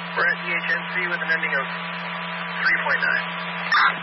We're at EHNC with an ending of 3.9.